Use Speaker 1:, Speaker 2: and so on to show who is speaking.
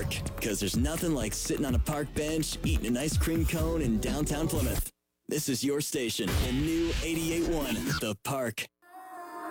Speaker 1: Park, because there's nothing like sitting on a park bench, eating an ice cream cone in downtown Plymouth. This is your station, the new 88.1 The Park.